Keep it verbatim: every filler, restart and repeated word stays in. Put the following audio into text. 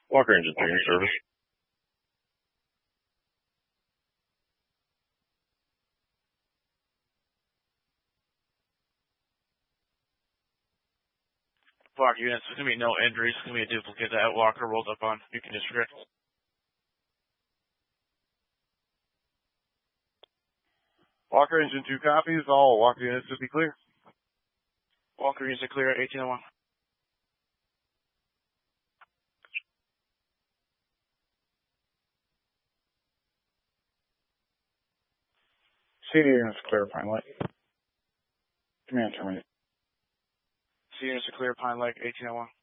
Walker Engine three in service. Walker units, there's going to be no injuries. It's going to be a duplicate that Walker rolled up on. You can disregard. Walker Engine two copies. All Walker units should be clear. Walker units are clear at eighteen oh one. C D units clear, Pine Lake. Command terminated. C units are clear, Pine Lake, eighteen oh one.